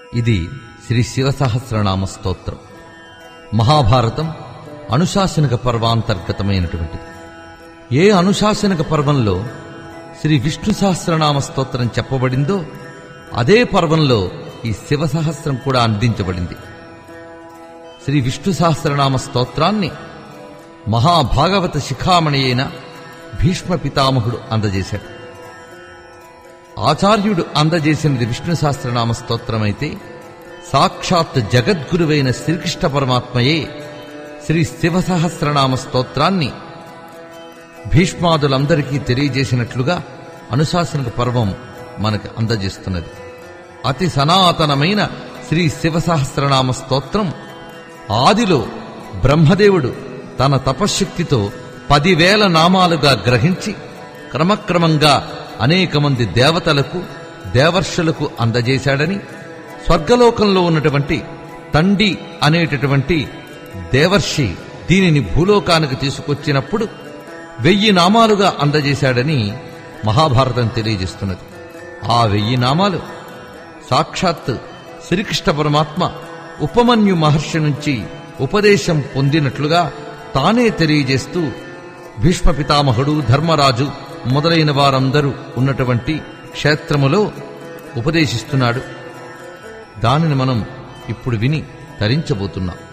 ఇది శ్రీ శివసహస్రనామ స్తోత్రం. మహాభారతం అనుశాసనిక పర్వాంతర్గతమైనటువంటిది. ఏ అనుశాసనిక పర్వంలో శ్రీ విష్ణు సహస్రనామ స్తోత్రం చెప్పబడిందో అదే పర్వంలో ఈ శివసహస్రం కూడా అందించబడింది. శ్రీ విష్ణు సహస్రనామ స్తోత్రాన్ని మహాభాగవత శిఖామణి అయిన భీష్మ పితామహుడు అందజేశాడు. ఆచార్యుడు అందజేసినది విష్ణు సహస్రనామ స్తోత్రమైతే సాక్షాత్ జగద్గురువైన శ్రీకృష్ణ పరమాత్మయే శ్రీ శివసహస్రనామ స్తోత్రాన్ని భీష్మాదులందరికీ తెలియజేసినట్లుగా అనుశాసనిక పర్వం మనకు అందజేస్తున్నది. అతి సనాతనమైన శ్రీ శివసహస్రనామ స్తోత్రం ఆదిలో బ్రహ్మదేవుడు తన తపశ్శక్తితో 10,000 నామాలుగా గ్రహించి క్రమక్రమంగా అనేక మంది దేవతలకు దేవర్షులకు అందజేశాడని, స్వర్గలోకంలో ఉన్నటువంటి తండి అనేటటువంటి దేవర్షి దీనిని భూలోకానికి తీసుకొచ్చినప్పుడు 1000 నామాలుగా అందజేశాడని మహాభారతం తెలియజేస్తున్నది. ఆ 1000 నామాలు సాక్షాత్ శ్రీకృష్ణ పరమాత్మ ఉపమన్యు మహర్షి నుంచి ఉపదేశం పొందినట్లుగా తానే తెలియజేస్తూ భీష్మ పితామహుడు, ధర్మరాజు మొదలైన వారందరూ ఉన్నటువంటి క్షేత్రములో ఉపదేశిస్తున్నాడు. దానిని మనం ఇప్పుడు విని తరించబోతున్నాం.